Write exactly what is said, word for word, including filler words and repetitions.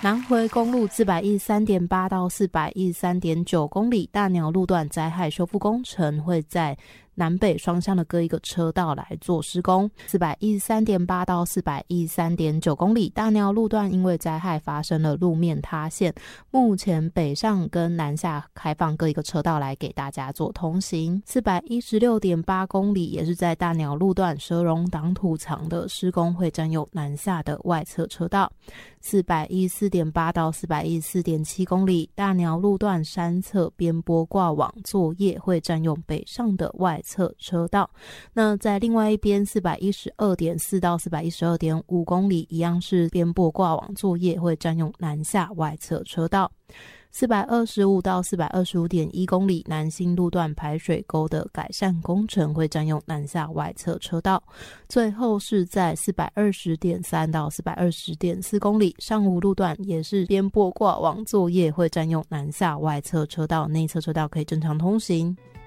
南回公路四百一十三点八到四百一十三点九公里大鸟路段灾害修复工程会在南北双向的各一个车道来做施工。四百一十三点八到四百一十三点九公里大鸟路段因为灾害发生了路面塌陷，目前北上跟南下开放各一个车道来给大家做通行。四百一十六点八公里也是在大鸟路段蛇荣挡土墙的施工会占用南下的外侧车道。四百一十四点八到四百一十四点七公里大鸟路段山侧边坡挂网作业会占用北上的外侧车道。那在另外一边四百一十二点四到四百一十二点五公里一样是边坡挂网作业会占用南下外侧车道。四百二十五到四百二十五点一公里南新路段排水沟的改善工程会占用南下外侧车道。最后是在四百二十点三到四百二十点四公里上武路段也是边坡挂网作业会占用南下外侧车道，内侧车道可以正常通行。